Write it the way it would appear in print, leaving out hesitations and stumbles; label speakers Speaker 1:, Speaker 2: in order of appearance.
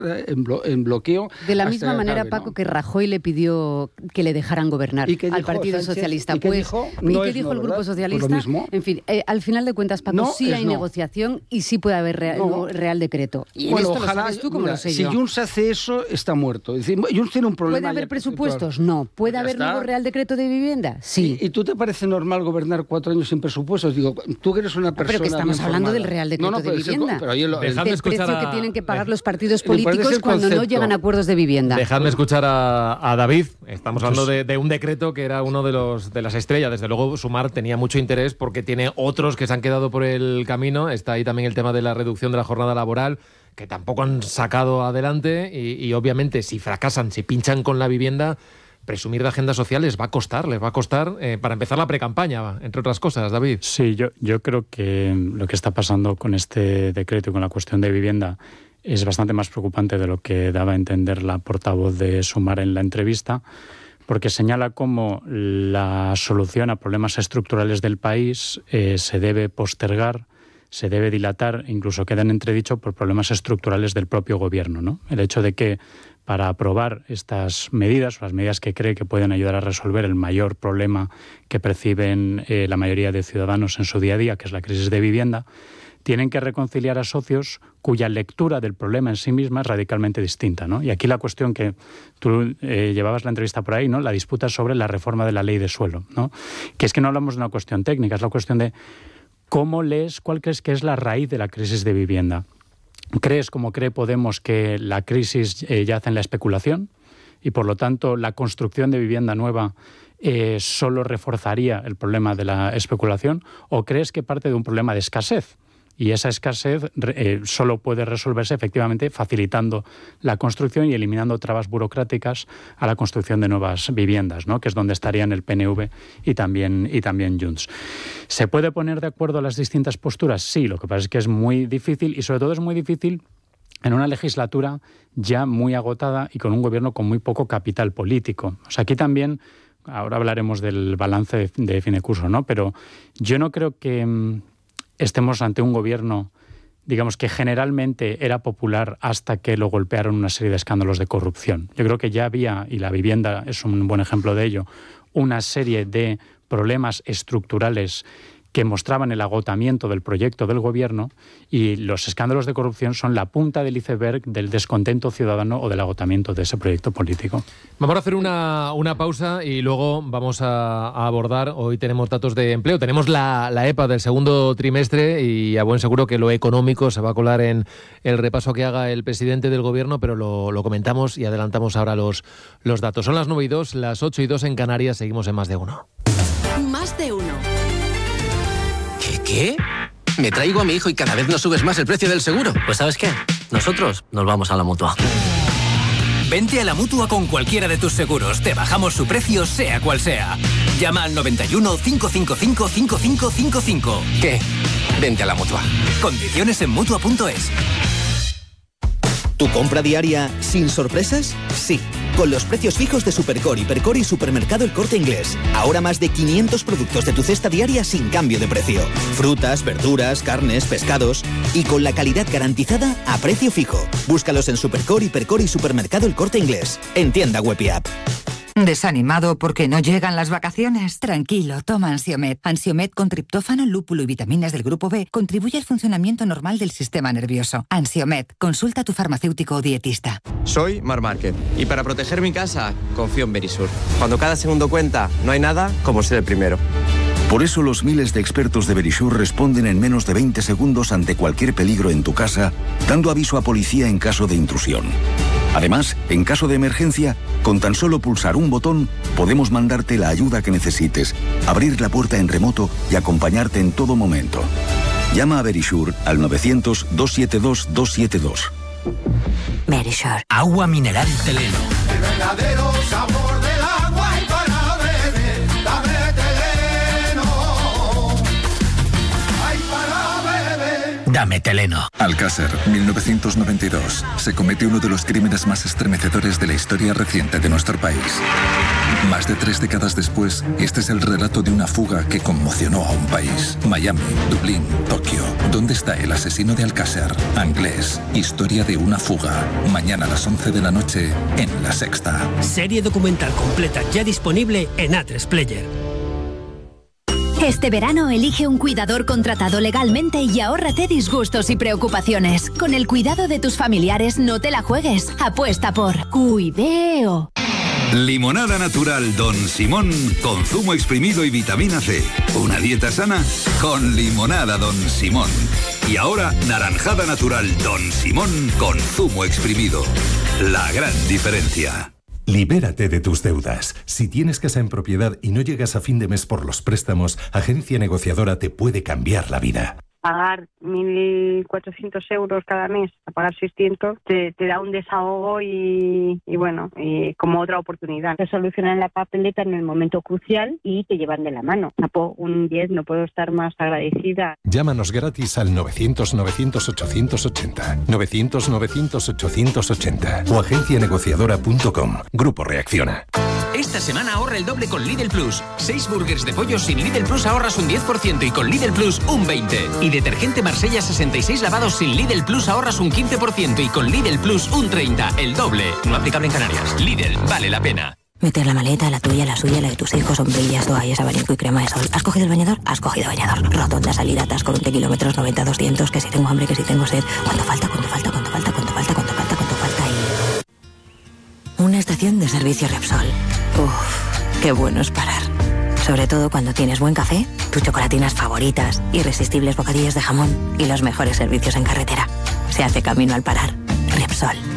Speaker 1: en bloqueo.
Speaker 2: De la misma manera, Paco, que Rajoy le pidió que le dejaran gobernar al Partido Socialista.
Speaker 1: ¿Y qué dijo?
Speaker 2: ¿Y qué dijo el Grupo Socialista?
Speaker 1: Pues lo mismo.
Speaker 2: En fin, al final de cuentas, Paco, sí hay negociación y sí puede haber real decreto. Y
Speaker 1: bueno,
Speaker 2: esto
Speaker 1: ojalá,
Speaker 2: lo sabes tú como lo sé yo.
Speaker 1: Si Junts hace eso, está muerto. Es decir, Junts tiene un problema.
Speaker 2: ¿Puede haber presupuestos? No. ¿Puede haber nuevo real decreto de vivienda? Sí.
Speaker 1: ¿Y tú te parece normal gobernar 4 años sin presupuestos? Digo, tú que eres una persona.
Speaker 2: Pero que estamos hablando del real decreto de vivienda. Del precio que tienen que pagar los partidos políticos cuando no llegan a acuerdos de vivienda.
Speaker 3: Dejadme escuchar a David. Estamos hablando de un decreto que era uno de las estrellas. Desde luego, Sumar tenía mucho interés porque tiene otros que se han quedado por el camino. Está ahí también el tema de la reducción de la jornada laboral, que tampoco han sacado adelante. Y obviamente, si fracasan, si pinchan con la vivienda, presumir de agenda social les va a costar, para empezar la precampaña, entre otras cosas, David.
Speaker 4: Sí, yo creo que lo que está pasando con este decreto y con la cuestión de vivienda es bastante más preocupante de lo que daba a entender la portavoz de Sumar en la entrevista, porque señala cómo la solución a problemas estructurales del país se debe postergar, se debe dilatar, incluso queda en entredicho por problemas estructurales del propio gobierno, ¿no? El hecho de que para aprobar estas medidas, o las medidas que cree que pueden ayudar a resolver el mayor problema que perciben la mayoría de ciudadanos en su día a día, que es la crisis de vivienda, tienen que reconciliar a socios cuya lectura del problema en sí misma es radicalmente distinta, ¿no? Y aquí la cuestión que tú llevabas la entrevista por ahí, ¿no? La disputa sobre la reforma de la ley de suelo, ¿no? Que es que no hablamos de una cuestión técnica, es la cuestión de cuál crees que es la raíz de la crisis de vivienda. ¿Crees, como cree Podemos, que la crisis yace en la especulación y por lo tanto la construcción de vivienda nueva solo reforzaría el problema de la especulación? ¿O crees que parte de un problema de escasez? Y esa escasez solo puede resolverse efectivamente facilitando la construcción y eliminando trabas burocráticas a la construcción de nuevas viviendas, ¿no? Que es donde estarían el PNV y también Junts. ¿Se puede poner de acuerdo a las distintas posturas? Sí, lo que pasa es que es muy difícil y sobre todo es muy difícil en una legislatura ya muy agotada y con un gobierno con muy poco capital político. O sea, aquí también, ahora hablaremos del balance de fin de curso, ¿no? Pero yo no creo que estemos ante un gobierno, digamos, que generalmente era popular hasta que lo golpearon una serie de escándalos de corrupción. Yo creo que ya había, y la vivienda es un buen ejemplo de ello, una serie de problemas estructurales que mostraban el agotamiento del proyecto del gobierno, y los escándalos de corrupción son la punta del iceberg del descontento ciudadano o del agotamiento de ese proyecto político.
Speaker 3: Vamos a hacer una pausa y luego vamos a abordar, hoy tenemos datos de empleo, tenemos la EPA del segundo trimestre y a buen seguro que lo económico se va a colar en el repaso que haga el presidente del gobierno, pero lo comentamos y adelantamos ahora los datos. Son las 9:02, las 8:02 en Canarias, seguimos en Más de Uno.
Speaker 5: Más de Uno.
Speaker 6: ¿Qué? Me traigo a mi hijo y cada vez nos subes más el precio del seguro.
Speaker 7: Pues ¿sabes qué? Nosotros nos vamos a la Mutua.
Speaker 8: Vente a la Mutua con cualquiera de tus seguros. Te bajamos su precio, sea cual sea. Llama al 91 555 5555.
Speaker 6: ¿Qué? Vente a la Mutua.
Speaker 8: Condiciones en Mutua.es.
Speaker 9: ¿Tu compra diaria sin sorpresas? Sí, con los precios fijos de Supercore, Hipercore y Supermercado El Corte Inglés. Ahora más de 500 productos de tu cesta diaria sin cambio de precio. Frutas, verduras, carnes, pescados. Y con la calidad garantizada a precio fijo. Búscalos en Supercore, Hipercore y Supermercado El Corte Inglés. En tienda web y app.
Speaker 10: ¿Desanimado porque no llegan las vacaciones? Tranquilo, toma Ansiomed. Ansiomed con triptófano, lúpulo y vitaminas del grupo B contribuye al funcionamiento normal del sistema nervioso. Ansiomed, consulta a tu farmacéutico o dietista.
Speaker 11: Soy Mar Márquez y para proteger mi casa confío en Verisur. Cuando cada segundo cuenta, no hay nada como ser el primero.
Speaker 12: Por eso los miles de expertos de Verisur responden en menos de 20 segundos ante cualquier peligro en tu casa, dando aviso a policía en caso de intrusión. Además, en caso de emergencia, con tan solo pulsar un botón, podemos mandarte la ayuda que necesites, abrir la puerta en remoto y acompañarte en todo momento. Llama a Verisur al 900-272-272.
Speaker 10: Verisur.
Speaker 8: Agua mineral Teleno.
Speaker 13: El verdadero sabor del agua y para beber, dame Teleno. Ay, para beber.
Speaker 8: llame Teleno.
Speaker 14: Alcácer, 1992. Se comete uno de los crímenes más estremecedores de la historia reciente de nuestro país. Más de 3 décadas después, este es el relato de una fuga que conmocionó a un país. Miami, Dublín, Tokio. ¿Dónde está el asesino de Alcácer? Anglés. Historia de una fuga. Mañana a las 11 de la noche en La Sexta.
Speaker 15: Serie documental completa ya disponible en A3 Player.
Speaker 16: Este verano elige un cuidador contratado legalmente y ahórrate disgustos y preocupaciones. Con el cuidado de tus familiares no te la juegues. Apuesta por Cuideo.
Speaker 17: Limonada natural Don Simón con zumo exprimido y vitamina C. Una dieta sana con limonada Don Simón. Y ahora naranjada natural Don Simón con zumo exprimido. La gran diferencia.
Speaker 18: Libérate de tus deudas. Si tienes casa en propiedad y no llegas a fin de mes por los préstamos, Agencia Negociadora te puede cambiar la vida.
Speaker 19: Pagar 1.400 euros cada mes, a pagar 600, te da un desahogo y bueno, y como otra oportunidad. Te solucionan la papeleta en el momento crucial y te llevan de la mano. Un 10, no puedo estar más agradecida.
Speaker 18: Llámanos gratis al 900-900-880, 900-900-880 o agencianegociadora.com. Grupo Reacciona.
Speaker 8: Esta semana ahorra el doble con Lidl Plus. 6 burgers de pollo sin Lidl Plus ahorras un 10% y con Lidl Plus un 20%. Y detergente Marsella 66 lavados sin Lidl Plus ahorras un 15% y con Lidl Plus un 30%. El doble. No aplicable en Canarias. Lidl, vale la pena.
Speaker 20: Meter la maleta, la tuya, la suya, la de tus hijos, sombrillas, toallas, abanico y crema de sol. ¿Has cogido el bañador? Has cogido bañador. Rotonda, salida, atasco, 20 kilómetros, 90, 200, que si tengo hambre, que si tengo sed. ¿Cuánto falta? ¿Cuánto falta? ¿Cuánto falta? ¿Cuánto falta? ¿Cuánto falta? ¿Cuánto falta? Y... una estación de servicio Repsol. Uff, qué bueno es parar. Sobre todo cuando tienes buen café, tus chocolatinas favoritas, irresistibles bocadillos de jamón y los mejores servicios en carretera. Se hace camino al parar. Repsol.